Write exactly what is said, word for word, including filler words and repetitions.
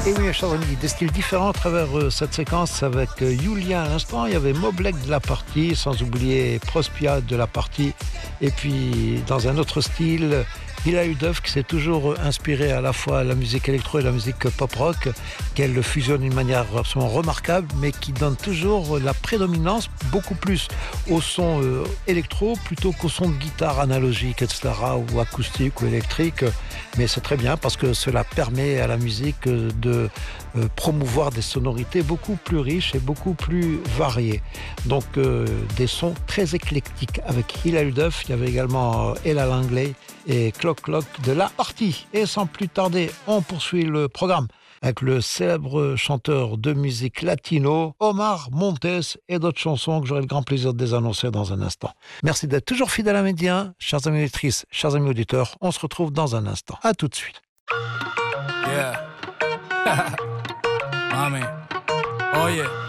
Et oui, chers amis, des styles différents à travers euh, cette séquence avec euh, Yulia à l'instant. Il y avait Moblek de la partie, sans oublier Prospia de la partie. Et puis, dans un autre style, Hilary Duff qui s'est toujours inspiré à la fois la musique électro et la musique pop-rock, qu'elle fusionne d'une manière absolument remarquable, mais qui donne toujours la prédominance beaucoup plus au son euh, électro plutôt qu'au son de guitare analogique, et cetera, ou acoustique ou électrique. Mais c'est très bien parce que cela permet à la musique de euh, promouvoir des sonorités beaucoup plus riches et beaucoup plus variées. Donc euh, des sons très éclectiques. Avec Hilary Duff, il y avait également euh, Ella Langley et Clock Clock de la partie. Et sans plus tarder, on poursuit le programme avec le célèbre chanteur de musique latino, Omar Montes, et d'autres chansons que j'aurai le grand plaisir de désannoncer dans un instant. Merci d'être toujours fidèle à Média, chers amis auditrices, chers amis auditeurs. On se retrouve dans un instant. À tout de suite. Yeah. Mami. Oye.